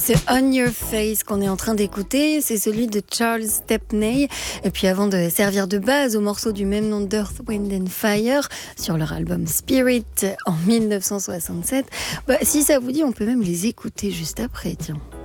C'est On Your Face qu'on est en train d'écouter, c'est celui de Charles Stepney. Et puis avant de servir de base au morceau du même nom d'Earth, Wind and Fire sur leur album Spirit en 1967, si ça vous dit, on peut même les écouter juste après, tiens.